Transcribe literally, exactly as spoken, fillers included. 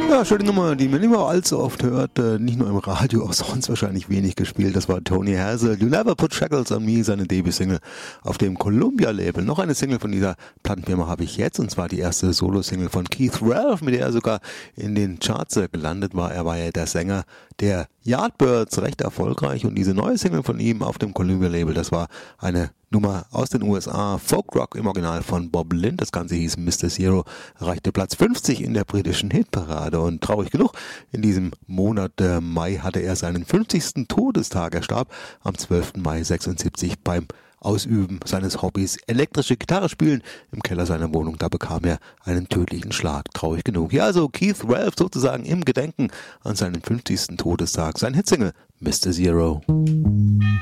Ja, schöne Nummer, die man immer allzu oft hört, äh, nicht nur im Radio, auch sonst wahrscheinlich wenig gespielt. Das war Tony Hazel, You Never Put Shackles on Me, seine Debütsingle auf dem Columbia-Label. Noch eine Single von dieser Plattenfirma habe ich jetzt, und zwar die erste Solo-Single von Keith Relf, mit der er sogar in den Charts äh, gelandet war. Er war ja der Sänger der Yardbirds, recht erfolgreich, und diese neue Single von ihm auf dem Columbia-Label, das war eine Nummer aus den U S A, Folkrock im Original von Bob Lind. Das Ganze hieß Mister Zero, erreichte Platz fünfzig in der britischen Hitparade. Und traurig genug, in diesem Monat äh, Mai hatte er seinen fünfzigsten Todestag. Er starb am zwölften Mai sechsundsiebzig beim Ausüben seines Hobbys elektrische Gitarre spielen im Keller seiner Wohnung. Da bekam er einen tödlichen Schlag. Traurig genug. Ja, also Keith Relf sozusagen im Gedenken an seinen fünfzigsten Todestag. Sein Hitsingle Mister Zero.